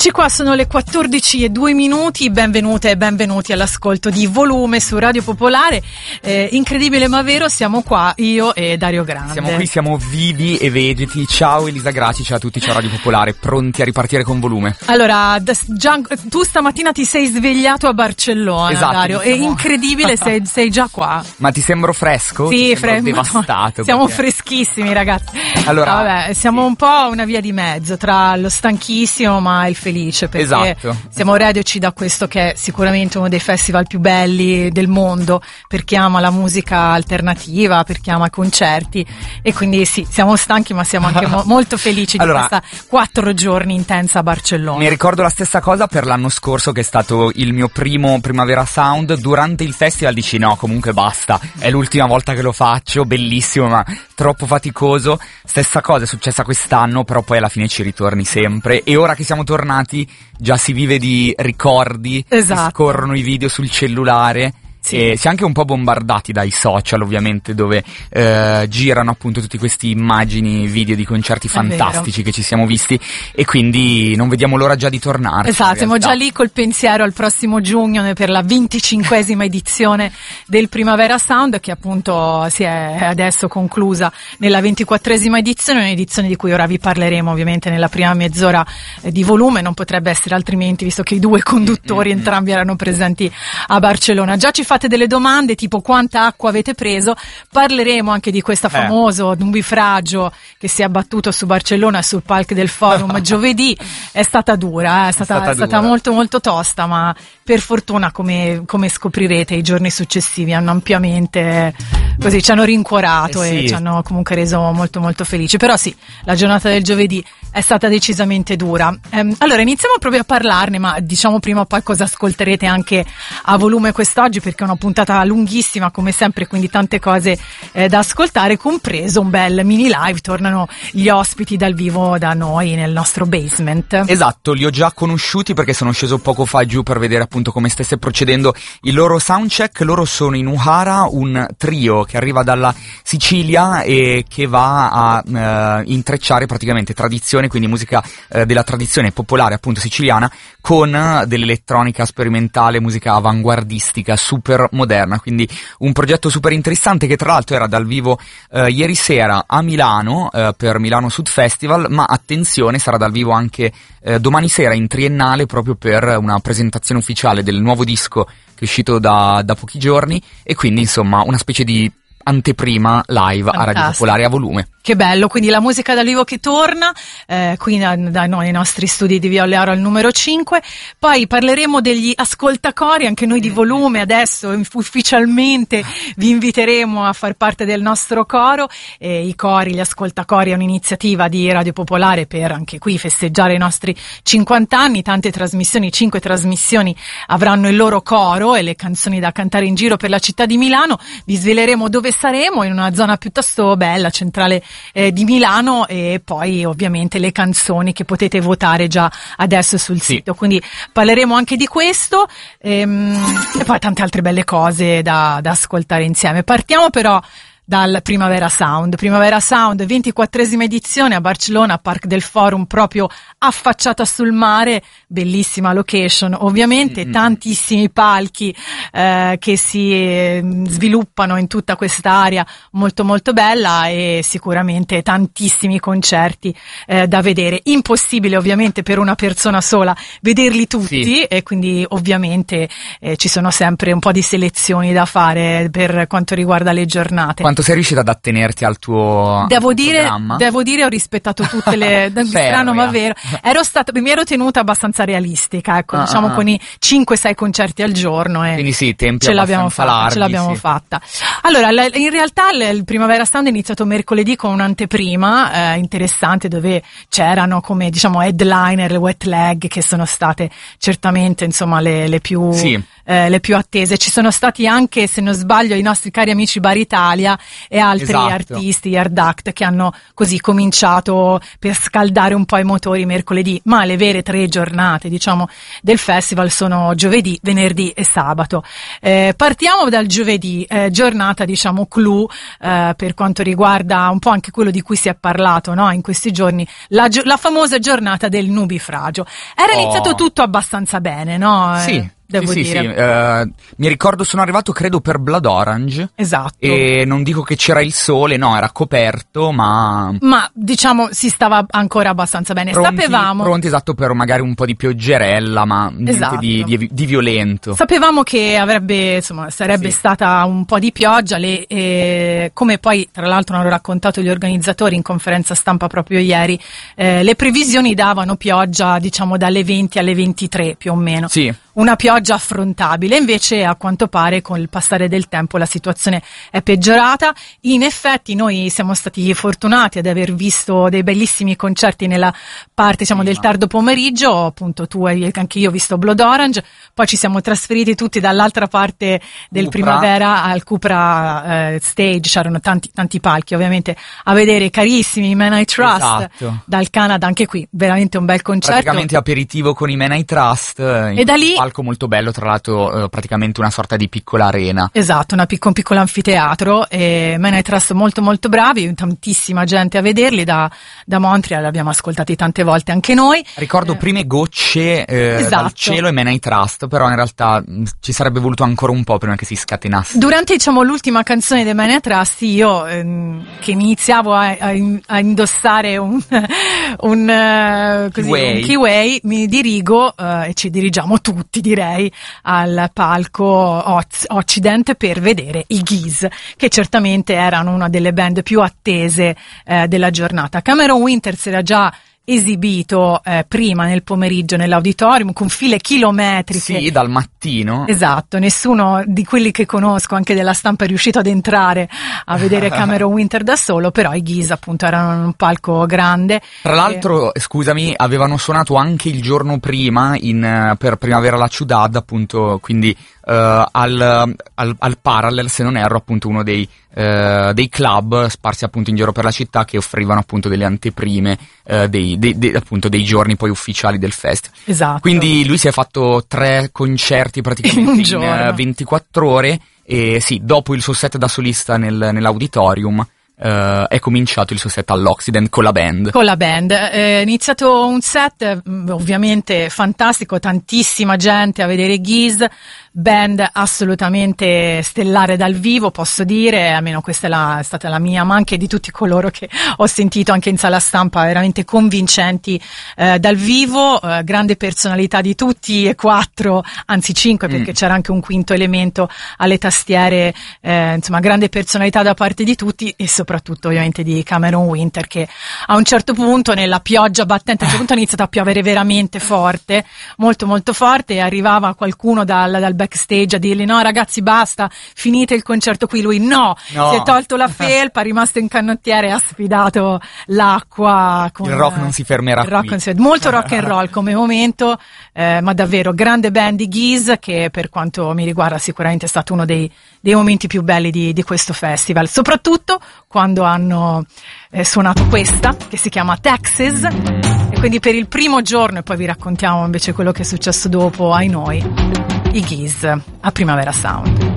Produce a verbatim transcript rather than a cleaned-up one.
Eccoci qua, sono le quattordici e due minuti, benvenute e benvenuti all'ascolto di Volume su Radio Popolare. Eh, incredibile ma vero, siamo qua, io e Dario Grande. Siamo qui, siamo vivi e vegeti. Ciao Elisa Graci, ciao a tutti, ciao Radio Popolare, pronti a ripartire con Volume. Allora, già, tu stamattina ti sei svegliato a Barcellona, esatto, Dario, siamo... è incredibile, sei, sei già qua. Ma ti sembro fresco? Sì, fresco. Devastato. Siamo perché... freschissimi, ragazzi. Allora, ah, vabbè, siamo sì. un po' una via di mezzo tra lo stanchissimo ma il felice, perché esatto. siamo reduci da questo che è sicuramente uno dei festival più belli del mondo per chi ama la musica alternativa, per chi ama i concerti, e quindi sì, siamo stanchi ma siamo anche mo- molto felici di allora, questa quattro giorni intensa a Barcellona. Mi ricordo la stessa cosa per l'anno scorso, che è stato il mio primo Primavera Sound. Durante il festival dici no, comunque basta, è l'ultima volta che lo faccio, bellissimo ma troppo faticoso. Stessa cosa è successa quest'anno, però poi alla fine ci ritorni sempre, e ora che siamo tornati già si vive di ricordi, esatto. Si scorrono i video sul cellulare. Sì. E si è anche un po' bombardati dai social, ovviamente, dove eh, girano appunto tutti questi immagini, video di concerti fantastici che ci siamo visti, e quindi non vediamo l'ora già di tornare. Esatto, siamo già lì col pensiero al prossimo giugno per la venticinquesima edizione del Primavera Sound, che appunto si è adesso conclusa nella ventiquattresima edizione, un'edizione di cui ora vi parleremo ovviamente nella prima mezz'ora eh, di Volume. Non potrebbe essere altrimenti, visto che i due conduttori mm-hmm. entrambi erano presenti a Barcellona. Già ci fate delle domande tipo quanta acqua avete preso, parleremo anche di questo famoso eh. nubifragio che si è abbattuto su Barcellona sul Parc del Forum giovedì. È stata dura, eh? è, stata, è, stata, è stata molto molto tosta, ma per fortuna, come, come scoprirete, i giorni successivi hanno ampiamente così ci hanno rincuorato eh sì. e ci hanno comunque reso molto molto felici. Però sì, la giornata del giovedì è stata decisamente dura. Ehm, allora iniziamo proprio a parlarne, ma diciamo prima poi cosa ascolterete anche a Volume quest'oggi, perché è una puntata lunghissima come sempre, quindi tante cose eh, da ascoltare, compreso un bel mini live. Tornano gli ospiti dal vivo da noi nel nostro basement. Esatto, li ho già conosciuti perché sono sceso poco fa giù per vedere appunto come stesse procedendo il loro soundcheck. Loro sono in Uhara, un trio che arriva dalla Sicilia e che va a eh, intrecciare praticamente tradizione, quindi musica eh, della tradizione popolare appunto siciliana, con eh, dell'elettronica sperimentale, musica avanguardistica super moderna, quindi un progetto super interessante che tra l'altro era dal vivo eh, ieri sera a Milano eh, per Milano Sud Festival, ma attenzione, sarà dal vivo anche eh, domani sera in Triennale, proprio per una presentazione ufficiale del nuovo disco che è uscito da, da pochi giorni, e quindi insomma una specie di anteprima live Fantastico. A Radio Popolare a Volume. Che bello, quindi la musica dal vivo che torna eh, qui da, da noi nei nostri studi di Via Olearo al numero cinque. Poi parleremo degli ascoltacori, anche noi di Volume adesso ufficialmente vi inviteremo a far parte del nostro coro. Eh, i cori, gli ascoltacori è un'iniziativa di Radio Popolare per anche qui festeggiare i nostri cinquanta anni. Tante trasmissioni, cinque trasmissioni avranno il loro coro e le canzoni da cantare in giro per la città di Milano. Vi sveleremo dove saremo, in una zona piuttosto bella, centrale Eh, di Milano, e poi ovviamente le canzoni che potete votare già adesso sul sì. sito, quindi parleremo anche di questo ehm, e poi tante altre belle cose da, da ascoltare insieme. Partiamo però dal Primavera Sound. Primavera Sound, ventiquattresima edizione a Barcellona, Parc del Forum, proprio affacciata sul mare, bellissima location, ovviamente mm-hmm. tantissimi palchi eh, che si eh, sviluppano in tutta quest'area molto molto bella, e sicuramente tantissimi concerti eh, da vedere. Impossibile ovviamente per una persona sola vederli tutti, sì. e quindi ovviamente eh, ci sono sempre un po' di selezioni da fare per quanto riguarda le giornate. Quanto sei riuscita ad attenerti al tuo devo al dire programma? Devo dire ho rispettato tutte le strano ma vero, ero stata mi ero tenuta abbastanza realistica, ecco, ah, diciamo ah, con i cinque sei concerti al giorno, e quindi sì, tempi ce l'abbiamo fatta, larghi, ce l'abbiamo sì. fatta. Allora, in realtà il Primavera Sound è iniziato mercoledì con un'anteprima eh, interessante, dove c'erano come diciamo headliner le Wet Leg, che sono state certamente insomma le, le più sì. eh, le più attese. Ci sono stati anche, se non sbaglio, i nostri cari amici Bar Italia, e altri esatto. artisti, gli Hard Act, che hanno così cominciato per scaldare un po' i motori mercoledì, ma le vere tre giornate, diciamo, del festival sono giovedì, venerdì e sabato. Eh, partiamo dal giovedì, eh, giornata, diciamo, clou, eh, per quanto riguarda un po' anche quello di cui si è parlato, no, in questi giorni, la, la famosa giornata del nubifragio. Era oh. iniziato tutto abbastanza bene, no? Sì. Eh, devo sì, dire. sì, sì. Uh, mi ricordo, sono arrivato credo per Blood Orange. Esatto. E non dico che c'era il sole, no, era coperto, ma... Ma diciamo si stava ancora abbastanza bene. Pronti, Sapevamo... Pronti, esatto, per magari un po' di pioggerella, ma niente esatto. di, di, di violento. Sapevamo che avrebbe, insomma, sarebbe sì. stata un po' di pioggia, le, eh, come poi tra l'altro hanno raccontato gli organizzatori in conferenza stampa proprio ieri, eh, le previsioni davano pioggia, diciamo, dalle venti alle ventitré più o meno. Sì. Una pioggia affrontabile, invece a quanto pare con il passare del tempo la situazione è peggiorata. In effetti noi siamo stati fortunati ad aver visto dei bellissimi concerti nella parte, diciamo, del tardo pomeriggio, appunto tu e anche io ho visto Blood Orange, poi ci siamo trasferiti tutti dall'altra parte del Cupra. Primavera al Cupra eh, Stage, c'erano tanti, tanti palchi ovviamente, a vedere carissimi Man I Trust, esatto. dal Canada, anche qui veramente un bel concerto. Praticamente aperitivo con i Man I Trust, e da lì palco molto bello, tra l'altro, eh, praticamente una sorta di piccola arena. Esatto, una pic- un piccolo anfiteatro, e Man I Trust molto molto bravi, tantissima gente a vederli da, da Montreal, l'abbiamo ascoltati tante volte anche noi. Ricordo eh. prime gocce eh, esatto. dal cielo e Man I Trust, però in realtà mh, ci sarebbe voluto ancora un po' prima che si scatenasse. Durante, diciamo, l'ultima canzone dei Man I Trust, io ehm, che iniziavo a, a, a indossare un, un, uh, così, Kiwi. un Kiwi, mi dirigo uh, e ci dirigiamo tutti, direi, al palco Oz- Occident per vedere i Gees, che certamente erano una delle band più attese eh, della giornata. Cameron Winters era già esibito eh, prima nel pomeriggio nell'auditorium con file chilometriche. Sì, dal mattino. Esatto, nessuno di quelli che conosco anche della stampa è riuscito ad entrare a vedere Cameron Winter da solo, però i Gees appunto erano in un palco grande. Tra l'altro, e... scusami, avevano suonato anche il giorno prima in, per Primavera la Ciudad, appunto, quindi uh, al, al, al Parallel, se non erro, appunto uno dei Uh, dei club sparsi appunto in giro per la città, che offrivano appunto delle anteprime uh, dei, dei, dei, appunto dei giorni poi ufficiali del festival. Esatto. Quindi lui si è fatto tre concerti praticamente in, in uh, ventiquattro ore, e sì, dopo il suo set da solista nel, nell'auditorium Uh, è cominciato il suo set all'Occident con la band. Con la band. È iniziato un set ovviamente fantastico, tantissima gente a vedere Gees, band assolutamente stellare dal vivo, posso dire, almeno questa è, la, è stata la mia, ma anche di tutti coloro che ho sentito anche in sala stampa, veramente convincenti eh, dal vivo, eh, grande personalità di tutti e quattro, anzi cinque, perché mm. c'era anche un quinto elemento alle tastiere, eh, insomma grande personalità da parte di tutti, e soprattutto soprattutto ovviamente di Cameron Winter, che a un certo punto nella pioggia battente a un certo punto ha iniziato a piovere veramente forte, molto molto forte, e arrivava qualcuno dal, dal backstage a dirgli no ragazzi basta, finite il concerto qui. Lui no, no. si è tolto la felpa, è rimasto in canottiere e ha sfidato l'acqua con, il rock non si fermerà il rock qui. Non si, molto rock and roll come momento, eh, ma davvero grande band di Gees, che per quanto mi riguarda sicuramente è stato uno dei, dei momenti più belli di, di questo festival, soprattutto quando hanno eh, suonato questa, che si chiama Texas, e quindi per il primo giorno, e poi vi raccontiamo invece quello che è successo dopo, ai noi, i Gees a Primavera Sound.